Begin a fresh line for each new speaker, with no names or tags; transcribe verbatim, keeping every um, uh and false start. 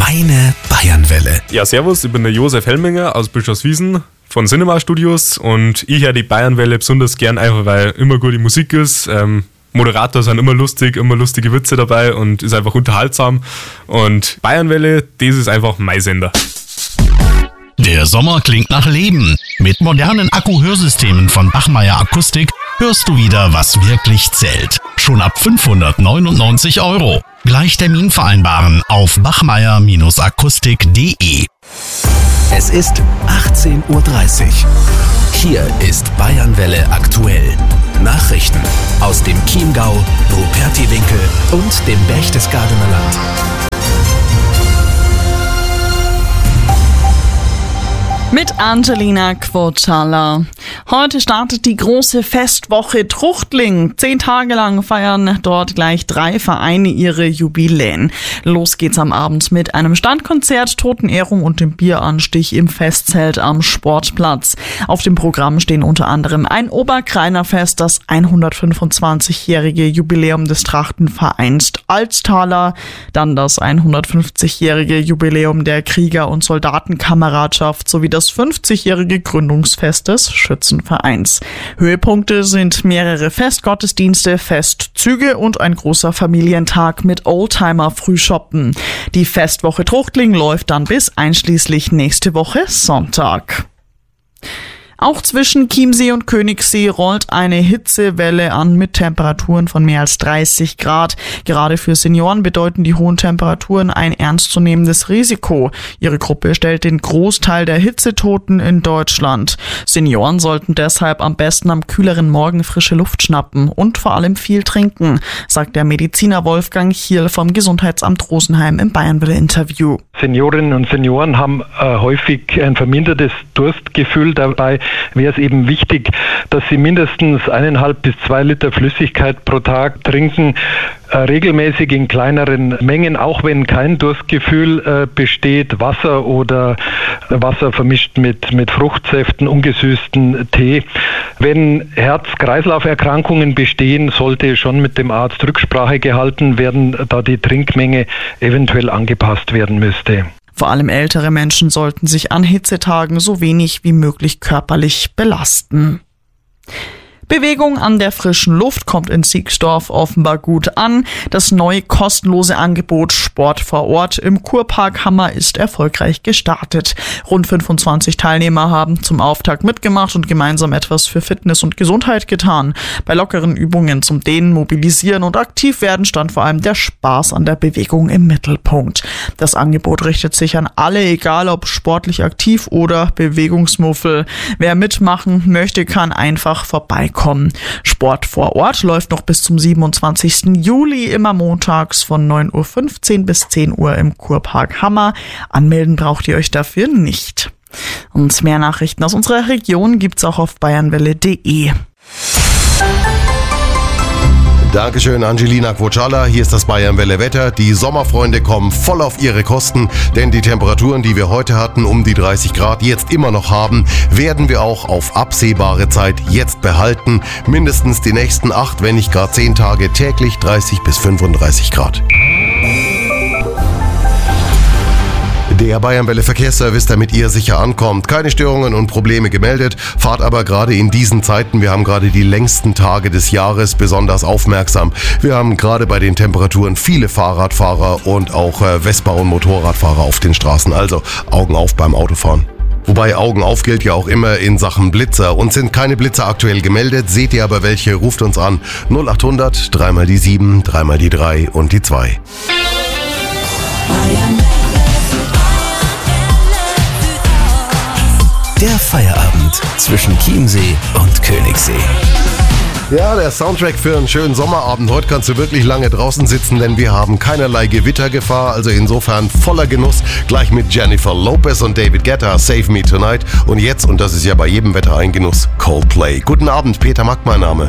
Deine Bayernwelle.
Ja, servus, ich bin der Josef Helminger aus Bischofswiesen von Cinema Studios und ich höre die Bayernwelle besonders gern, einfach weil immer gute Musik ist. Ähm, Moderator sind immer lustig, immer lustige Witze dabei und ist einfach unterhaltsam. Und Bayernwelle, das ist einfach mein Sender.
Der Sommer klingt nach Leben. Mit modernen Akku-Hörsystemen von Bachmeier Akustik hörst du wieder, was wirklich zählt. Schon ab fünfhundertneunundneunzig Euro. Gleich Termin vereinbaren auf bachmeier Akustik punkt de. Es ist achtzehn Uhr dreißig. Hier ist Bayernwelle aktuell. Nachrichten aus dem Chiemgau, Rupertiwinkel und dem Berchtesgadener Land.
Mit Angelina Quocala. Heute startet die große Festwoche Truchtling. Zehn Tage lang feiern dort gleich drei Vereine ihre Jubiläen. Los geht's am Abend mit einem Standkonzert, Totenehrung und dem Bieranstich im Festzelt am Sportplatz. Auf dem Programm stehen unter anderem ein Oberkreinerfest, das hundertfünfundzwanzigjährige Jubiläum des Trachtenvereins Alztaler, dann das hundertfünfzigjährige Jubiläum der Krieger- und Soldatenkameradschaft sowie das das fünfzigjährige Gründungsfest des Schützenvereins. Höhepunkte sind mehrere Festgottesdienste, Festzüge und ein großer Familientag mit Oldtimer-Frühschoppen. Die Festwoche Truchtling läuft dann bis einschließlich nächste Woche Sonntag. Auch zwischen Chiemsee und Königssee rollt eine Hitzewelle an mit Temperaturen von mehr als dreißig Grad. Gerade für Senioren bedeuten die hohen Temperaturen ein ernstzunehmendes Risiko. Ihre Gruppe stellt den Großteil der Hitzetoten in Deutschland. Senioren sollten deshalb am besten am kühleren Morgen frische Luft schnappen und vor allem viel trinken, sagt der Mediziner Wolfgang Chierl vom Gesundheitsamt Rosenheim im Bayernwelle-Interview.
Seniorinnen und Senioren haben äh, häufig ein vermindertes Durstgefühl. Dabei wäre es eben wichtig, dass sie mindestens eineinhalb bis zwei Liter Flüssigkeit pro Tag trinken, äh, regelmäßig in kleineren Mengen, auch wenn kein Durstgefühl äh, besteht, Wasser oder Wasser vermischt mit, mit Fruchtsäften, ungesüßten Tee. Wenn Herz-Kreislauf-Erkrankungen bestehen, sollte schon mit dem Arzt Rücksprache gehalten werden, da die Trinkmenge eventuell angepasst werden müsste.
Vor allem ältere Menschen sollten sich an Hitzetagen so wenig wie möglich körperlich belasten. Bewegung an der frischen Luft kommt in Siegsdorf offenbar gut an. Das neue kostenlose Angebot Sport vor Ort im Kurpark Hammer ist erfolgreich gestartet. Rund fünfundzwanzig Teilnehmer haben zum Auftakt mitgemacht und gemeinsam etwas für Fitness und Gesundheit getan. Bei lockeren Übungen zum Dehnen, Mobilisieren und aktiv werden stand vor allem der Spaß an der Bewegung im Mittelpunkt. Das Angebot richtet sich an alle, egal ob sportlich aktiv oder Bewegungsmuffel. Wer mitmachen möchte, kann einfach vorbeikommen. Sport vor Ort läuft noch bis zum siebenundzwanzigsten Juli, immer montags von neun Uhr fünfzehn bis zehn Uhr im Kurpark Hammer. Anmelden braucht ihr euch dafür nicht. Und mehr Nachrichten aus unserer Region gibt's auch auf bayernwelle punkt de.
Dankeschön, Angelina Quocala. Hier ist das Bayernwelle Wetter. Die Sommerfreunde kommen voll auf ihre Kosten, denn die Temperaturen, die wir heute hatten, um die dreißig Grad, jetzt immer noch haben, werden wir auch auf absehbare Zeit jetzt behalten. Mindestens die nächsten acht, wenn nicht gar zehn Tage täglich dreißig bis fünfunddreißig Grad. Der Bayernwelle Verkehrsservice, damit ihr sicher ankommt. Keine Störungen und Probleme gemeldet. Fahrt aber gerade in diesen Zeiten, wir haben gerade die längsten Tage des Jahres, besonders aufmerksam. Wir haben gerade bei den Temperaturen viele Fahrradfahrer und auch äh, Vespa- und Motorradfahrer auf den Straßen. Also Augen auf beim Autofahren. Wobei Augen auf gilt ja auch immer in Sachen Blitzer. Uns sind keine Blitzer aktuell gemeldet. Seht ihr aber welche, ruft uns an. null achthundert, dreimal die sieben, dreimal die drei und die zwei.
Der Feierabend zwischen Chiemsee und Königssee.
Ja, der Soundtrack für einen schönen Sommerabend. Heute kannst du wirklich lange draußen sitzen, denn wir haben keinerlei Gewittergefahr. Also insofern voller Genuss. Gleich mit Jennifer Lopez und David Guetta, Save Me Tonight. Und jetzt, und das ist ja bei jedem Wetter ein Genuss, Coldplay. Guten Abend, Peter Mack mein Name.